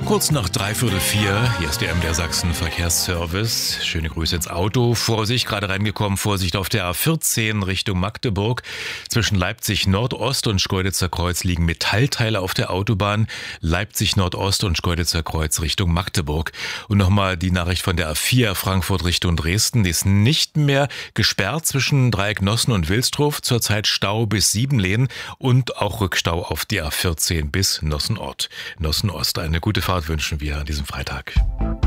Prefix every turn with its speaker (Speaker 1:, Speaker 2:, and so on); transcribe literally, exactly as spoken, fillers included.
Speaker 1: Kurz nach dreiviertel vier, hier ist der M D R Sachsen Verkehrsservice. Schöne Grüße ins Auto. Vorsicht, gerade reingekommen, Vorsicht auf der A vierzehn Richtung Magdeburg. Zwischen Leipzig Nordost und Schkeuditzer Kreuz liegen Metallteile auf der Autobahn. Leipzig Nordost und Schkeuditzer Kreuz Richtung Magdeburg. Und nochmal die Nachricht von der A vier Frankfurt Richtung Dresden. Die ist nicht mehr gesperrt zwischen Dreieck Nossen und Wilsdruf. Zurzeit Stau bis Siebenlehn und auch Rückstau auf die A vierzehn bis Nossenort. Nossen Ost. Eine gute Fahrt wünschen wir an diesem Freitag.